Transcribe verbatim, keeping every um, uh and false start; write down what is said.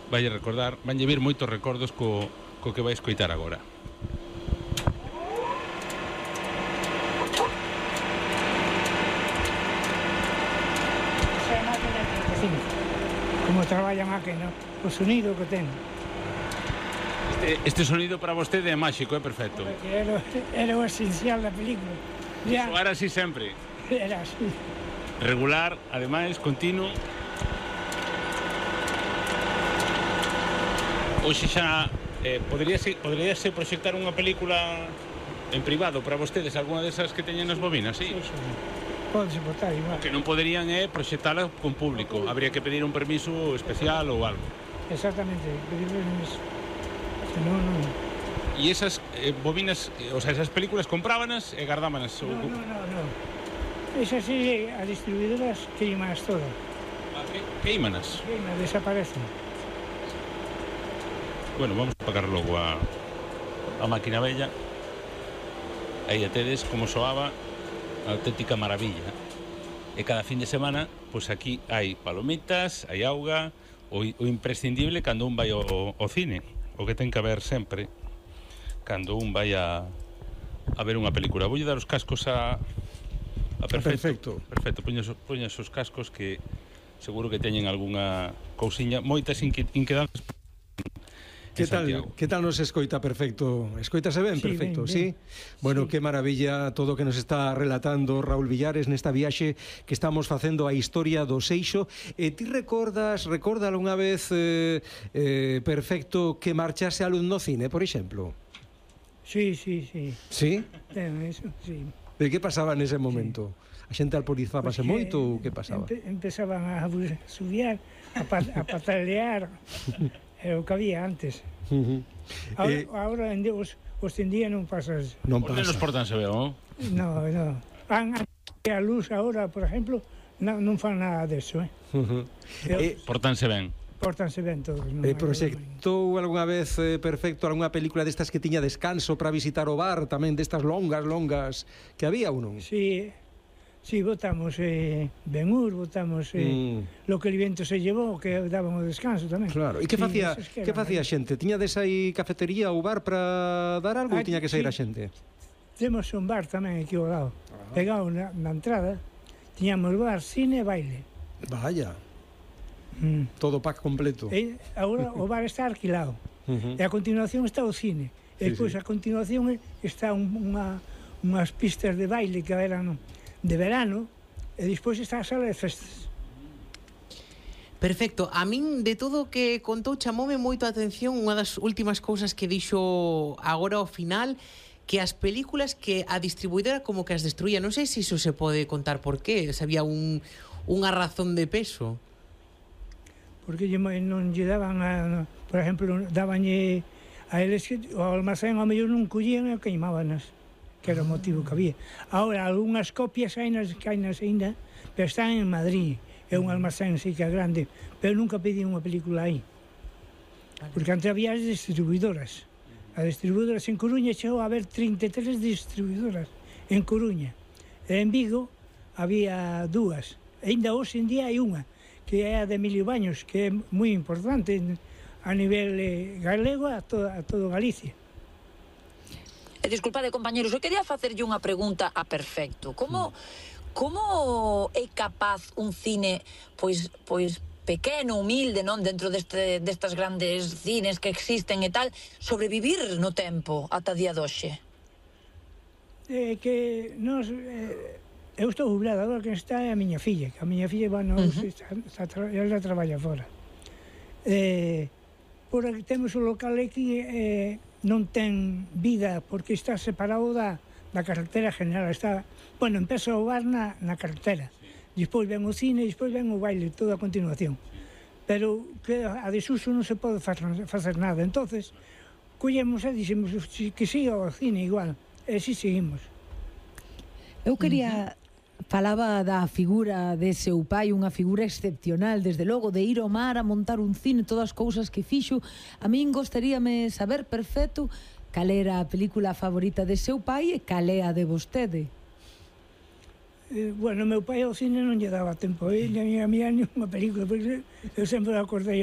vai recordar, van lle vir moitos recordos co, co que vai escoitar agora. Como traballa a máquina, o sonido que ten. Este, este sonido para vostede é máxico, é perfecto. Era, era o esencial da película. Ya, Soar así sempre. era así. Regular, ademais, continuo. Hoxe xa eh, poderíase, poderíase proxectar unha película en privado para vostedes, algunha desas que teñen nas bobinas, sí? Sí, sí. Pódese botar igual. O que non poderían é proxectala con público, habría que pedir un permiso especial ou algo. Exactamente, pedir permiso. Non, non. E esas eh, bobinas, eh, o sea, esas películas comprábanas e gardábanas? No, no, no, no. Esas sí, as distribuidoras queimanas todas. Ah, que, queimanas? Queimas, desaparecen. Bueno, vamos a pagar logo a, a máquina bella. Aí a tedes como soaba, a auténtica maravilla. E cada fin de semana, pois aquí hai palomitas, hai auga, o, o imprescindible cando un vai ao, ao cine, o que ten que haber sempre cando un vai a, a ver unha película. Voulle dar os cascos a, a perfecto. Perfecto. Perfecto, poñas, poñas os cascos que seguro que teñen algunha cousiña, moitas inque, inquedanzas. Que tal, que tal nos escoita perfecto? Escoítase ben, Sí, perfecto, ben, sí? ben. Bueno, Sí. que maravilla todo o que nos está relatando Raúl Villares nesta viaxe que estamos facendo a historia do Seixo. E ti recordas, recorda algunha vez eh, eh, perfecto que marchase a luz no cine, por exemplo? Sí, sí, sí. Sí? Ten eso, sí. E que pasaba nese momento? A xente alporizábase Porque moito ou que pasaba? Empe, empezaban a subiar, a, pa, a patalear. Era o que había antes. Uh -huh. Ahora, eh, ahora en Deus, hoxe en día non pasa eso. non Os nenos pasa. portanse ben, non? No, no. Van a luz ahora, por exemplo, non, non fan nada deso, eh? Uh -huh. Eh, Eh, Portanse ben. Pórtanse ben todos. Non Eh, hai proxectou algunha vez eh, perfecto algunha película destas que tiña descanso para visitar o bar, tamén destas longas, longas que había ou non? problema. Sí, sí, votamos eh, Ben-Hur, votamos eh, Mm. Lo que el viento se llevó, que daban o descanso tamén. Claro, e que Sí, facía, esas que que eran facía a aí. xente? Tiña desa aí cafetería ou bar para dar algo ou Aquí, tiña que sair sí. a xente? Temos un bar tamén aquí ao lado. Pegado na, na entrada, tiñamos bar, cine e baile. Vaya, Mm. todo pack completo. E agora o bar está alquilado. Uh -huh. E a continuación está o cine. Sí, E despois sí. a continuación está un, unha, unhas pistas de baile que eran de verano, e despois está a sala de festas. Perfecto. A min, de todo o que contou, chamoume moito a atención unha das últimas cousas que dixo agora ao final, que as películas que a distribuidora como que as destruía. Non sei se iso se pode contar por qué, se había un, unha razón de peso. Porque lle, non lle daban, a, por exemplo, dabanlle a eles que o almacén ao mellor non collían e queimábanas, que era o motivo que había. Ahora, algunhas copias hai nas que hai nas ainda, pero están en Madrid, é un almacén sí que é grande, pero nunca pedí unha película aí. Porque antes había as distribuidoras. As distribuidoras en Coruña chegou a haber trinta e tres distribuidoras en Coruña. E en Vigo había dúas. E ainda hoxe en día hai unha, que é a de Emilio Baños, que é moi importante a nivel eh, galego a, to, a todo Galicia. E disculpade, compañeros, eu quería facerlle unha pregunta a Perfecto. Como, como é capaz un cine, pois, pois pequeno, humilde, non, dentro deste, destas grandes cines que existen e tal, sobrevivir no tempo ata día doxe? É que nos... Eh, eu estou jubilado, agora que está é a miña filla, que a miña filla, bueno, uh -huh. está, está, ela traballa fora. Eh, por aquí temos o local aquí, eh, non ten vida, porque está separado da, da carretera general, está, bueno, empeza o bar na, na carretera, despois ven o cine, despois ven o baile, todo a continuación. Pero que a desuso non se pode facer nada, entonces collemos e dixemos que siga o cine igual, e si seguimos. Eu quería... Falaba da figura de seu pai, unha figura excepcional, desde logo, de ir ao mar a montar un cine, todas as cousas que fixo. A min gostaríame saber perfecto cal era a película favorita de seu pai e cal é a de vostede. Eh, bueno, meu pai ao cine non lle daba tempo, e a miña mía ni unha película, porque eu sempre acordei